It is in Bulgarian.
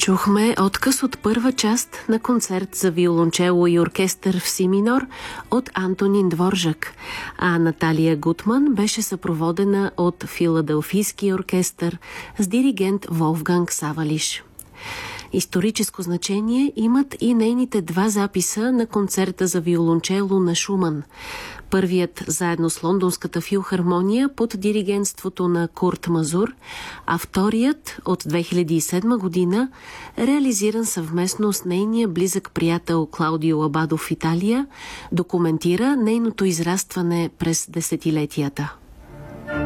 Чухме откъс от първа част на концерт за виолончело и оркестър в си минор от Антонин Дворжак, а Наталия Гутман беше съпроводена от Филаделфийски оркестър с диригент Волфганг Савалиш. Историческо значение имат и нейните два записа на концерта за виолончело на Шуман. Първият заедно с Лондонската филхармония под диригентството на Курт Мазур, а вторият от 2007 година реализиран съвместно с нейния близък приятел Клаудио Абадо в Италия, документира нейното израстване през десетилетията.